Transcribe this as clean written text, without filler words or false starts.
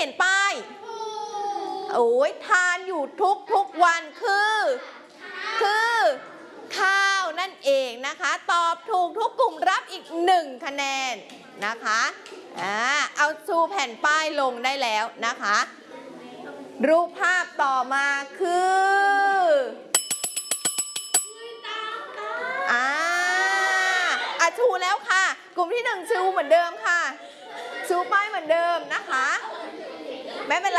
เห็นป้ายโอ้ยทานอยู่ทุกวันคือข้าวนั่นเองนะคะตอบถูกทุกกลุ่มรับอีก1คะแนนนะคะเอาชูแผ่นป้ายลงได้แล้วนะคะรูปภาพต่อมาคือชูแล้วค่ะกลุ่มที่1ชูเหมือนเดิมค่ะชูป้ายเหมือนเดิมนะคะไม่เป็นไร